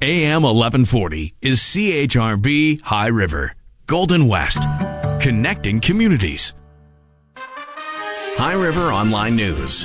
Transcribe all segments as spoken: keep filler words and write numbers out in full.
A M eleven forty is C H R B High River, Golden West, connecting communities. High River Online News.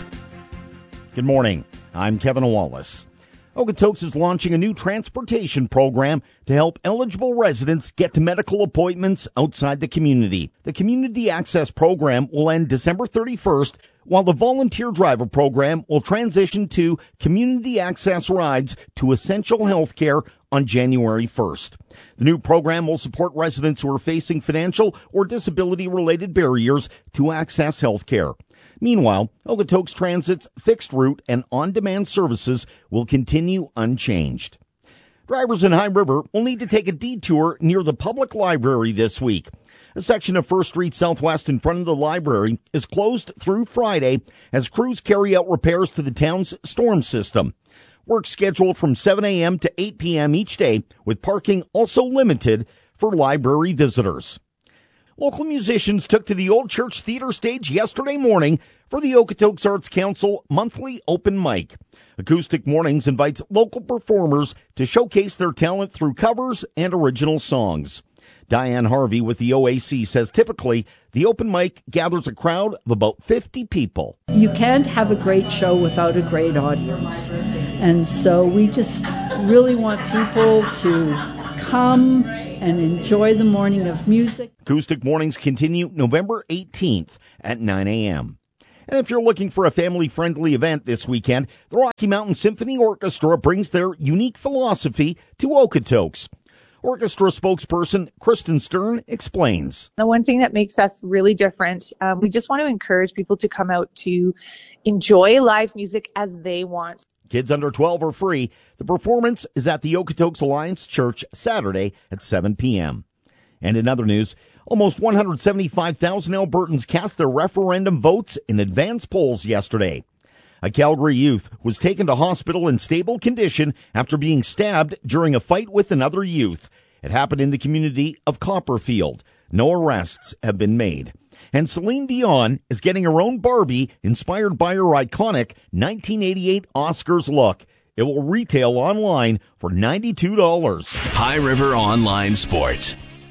Good morning. I'm Kevin Wallace. Okotoks is launching a new transportation program to help eligible residents get to medical appointments outside the community. The Community Access Program will end December thirty-first, while the Volunteer Driver Program will transition to Community Access Rides to Essential Healthcare on January first. The new program will support residents who are facing financial or disability-related barriers to access healthcare. Meanwhile, Okotoks Transit's fixed route and on-demand services will continue unchanged. Drivers in High River will need to take a detour near the public library this week. A section of First Street Southwest in front of the library is closed through Friday as crews carry out repairs to the town's storm system. Work scheduled from seven a.m. to eight p.m. each day, with parking also limited for library visitors. Local musicians took to the Old Church Theater stage yesterday morning for the Okotoks Arts Council monthly open mic. Acoustic Mornings invites local performers to showcase their talent through covers and original songs. Diane Harvey with the O A C says typically the open mic gathers a crowd of about fifty people. You can't have a great show without a great audience. And so we just really want people to come and enjoy the morning of music. Acoustic Mornings continue November eighteenth at nine a.m. And if you're looking for a family-friendly event this weekend, the Rocky Mountain Symphony Orchestra brings their unique philosophy to Okotoks. Orchestra spokesperson Kristen Stern explains. The one thing that makes us really different, um, we just want to encourage people to come out to enjoy live music as they want. Kids under twelve are free. The performance is at the Okotoks Alliance Church Saturday at seven p.m. And in other news, almost one hundred seventy-five thousand Albertans cast their referendum votes in advance polls yesterday. A Calgary youth was taken to hospital in stable condition after being stabbed during a fight with another youth. It happened in the community of Copperfield. No arrests have been made. And Celine Dion is getting her own Barbie inspired by her iconic nineteen eighty-eight Oscars look. It will retail online for ninety-two dollars. High River Online Sports.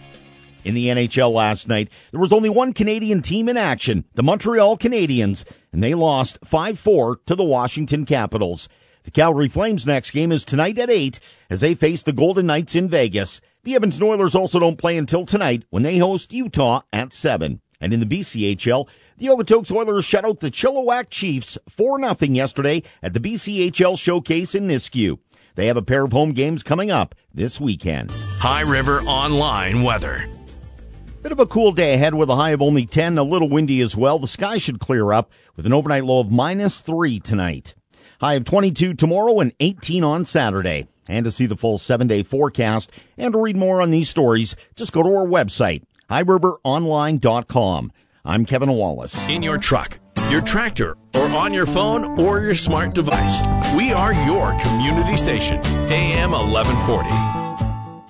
In the N H L last night, there was only one Canadian team in action, the Montreal Canadiens, and they lost five four to the Washington Capitals. The Calgary Flames' next game is tonight at eight as they face the Golden Knights in Vegas. The Edmonton Oilers also don't play until tonight when they host Utah at seven. And in the B C H L, the Okotoks Oilers shut out the Chilliwack Chiefs four nothing yesterday at the B C H L Showcase in Nisku. They have a pair of home games coming up this weekend. High River Online Weather. Bit of a cool day ahead with a high of only ten, a little windy as well. The sky should clear up with an overnight low of minus three tonight. High of twenty-two tomorrow and eighteen on Saturday. And to see the full seven-day forecast and to read more on these stories, just go to our website, high river online dot com. I'm Kevin Wallace. In your truck, your tractor, or on your phone or your smart device, we are your community station, A M eleven forty.